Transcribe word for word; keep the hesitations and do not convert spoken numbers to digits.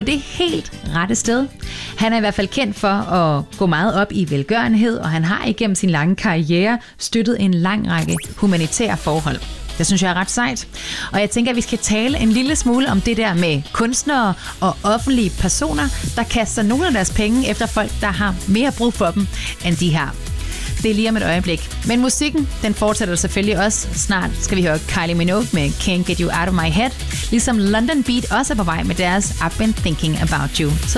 det helt rette sted. Han er i hvert fald kendt for at gå meget op i velgørenhed, og han har igennem sin lange karriere støttet en lang række humanitære forhold. Det synes jeg er ret sejt. Og jeg tænker, at vi skal tale en lille smule om det der med kunstnere og offentlige personer, der kaster nogle af deres penge efter folk, der har mere brug for dem, end de har. Det er lige om et øjeblik. Men musikken, den fortsætter selvfølgelig også. Snart skal vi høre Kylie Minogue med Can't Get You Out of My Head, ligesom London Beat også er på vej med deres I've Been Thinking About You. Så